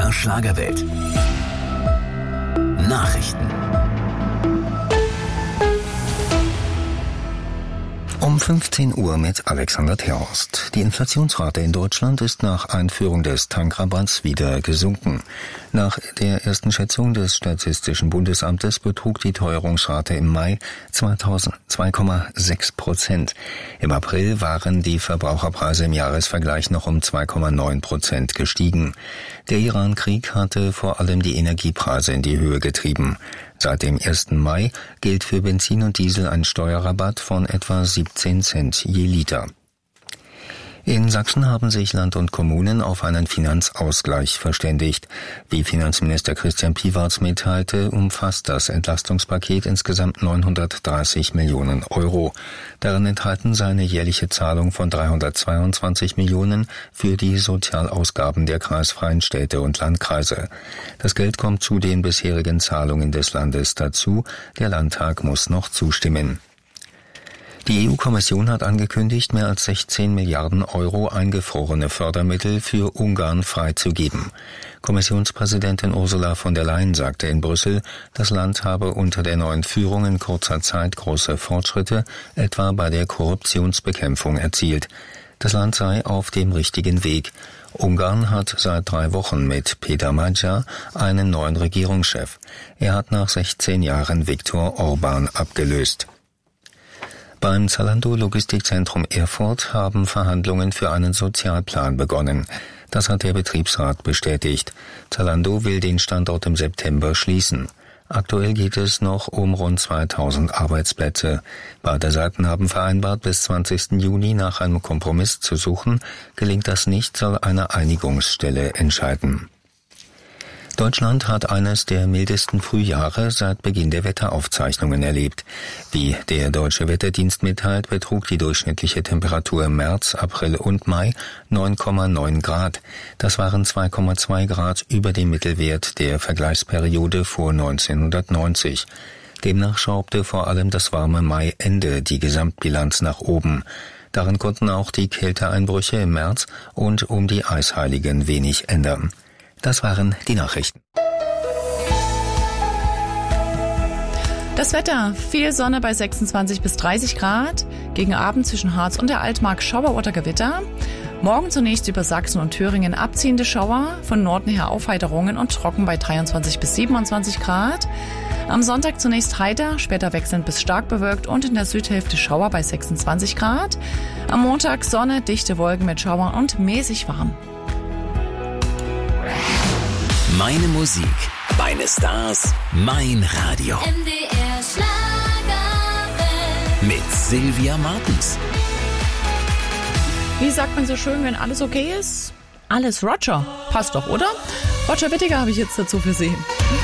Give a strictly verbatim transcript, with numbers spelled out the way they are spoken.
der Schlagerwelt. Nachrichten. Um fünfzehn Uhr mit Alexander Terhorst. Die Inflationsrate in Deutschland ist nach Einführung des Tankrabatts wieder gesunken. Nach der ersten Schätzung des Statistischen Bundesamtes betrug die Teuerungsrate im Mai zwei Komma sechs Prozent. Im April waren die Verbraucherpreise im Jahresvergleich noch um zwei Komma neun Prozent gestiegen. Der Iran-Krieg hatte vor allem die Energiepreise in die Höhe getrieben. Seit dem ersten Mai gilt für Benzin und Diesel ein Steuerrabatt von etwa siebzehn Cent je Liter. In Sachsen haben sich Land und Kommunen auf einen Finanzausgleich verständigt. Wie Finanzminister Christian Piwarz mitteilte, umfasst das Entlastungspaket insgesamt neunhundertdreißig Millionen Euro. Darin enthalten sei eine jährliche Zahlung von dreihundertzweiundzwanzig Millionen für die Sozialausgaben der kreisfreien Städte und Landkreise. Das Geld kommt zu den bisherigen Zahlungen des Landes dazu. Der Landtag muss noch zustimmen. Die E U-Kommission hat angekündigt, mehr als sechzehn Milliarden Euro eingefrorene Fördermittel für Ungarn freizugeben. Kommissionspräsidentin Ursula von der Leyen sagte in Brüssel, das Land habe unter der neuen Führung in kurzer Zeit große Fortschritte, etwa bei der Korruptionsbekämpfung, erzielt. Das Land sei auf dem richtigen Weg. Ungarn hat seit drei Wochen mit Peter Magyar einen neuen Regierungschef. Er hat nach sechzehn Jahren Viktor Orban abgelöst. Beim Zalando-Logistikzentrum Erfurt haben Verhandlungen für einen Sozialplan begonnen. Das hat der Betriebsrat bestätigt. Zalando will den Standort im September schließen. Aktuell geht es noch um rund zweitausend Arbeitsplätze. Beide Seiten haben vereinbart, bis zwanzigsten Juni nach einem Kompromiss zu suchen. Gelingt das nicht, soll eine Einigungsstelle entscheiden. Deutschland hat eines der mildesten Frühjahre seit Beginn der Wetteraufzeichnungen erlebt. Wie der Deutsche Wetterdienst mitteilt, betrug die durchschnittliche Temperatur im März, April und Mai neun Komma neun Grad. Das waren zwei Komma zwei Grad über dem Mittelwert der Vergleichsperiode vor neunzehnhundertneunzig. Demnach schraubte vor allem das warme Maiende die Gesamtbilanz nach oben. Daran konnten auch die Kälteeinbrüche im März und um die Eisheiligen wenig ändern. Das waren die Nachrichten. Das Wetter, viel Sonne bei sechsundzwanzig bis dreißig Grad, gegen Abend zwischen Harz und der Altmark Schauer oder Gewitter. Morgen zunächst über Sachsen und Thüringen abziehende Schauer, von Norden her Aufheiterungen und trocken bei dreiundzwanzig bis siebenundzwanzig Grad. Am Sonntag zunächst heiter, später wechselnd bis stark bewölkt und in der Südhälfte Schauer bei sechsundzwanzig Grad. Am Montag Sonne, dichte Wolken mit Schauern und mäßig warm. Meine Musik, meine Stars, mein Radio. M D R Schlagerwelt. Mit Sylvia Martens. Wie sagt man so schön, wenn alles okay ist? Alles Roger. Passt doch, oder? Roger Whittaker habe ich jetzt dazu für Sie.